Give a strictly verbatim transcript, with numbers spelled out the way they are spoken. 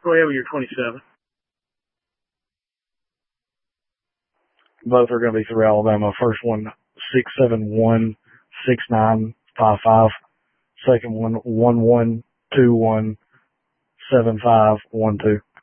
Go ahead with your twenty-seven. Both are going to be through Alabama. First one, six seven one six nine five five. Second one, one one two one seven five one two.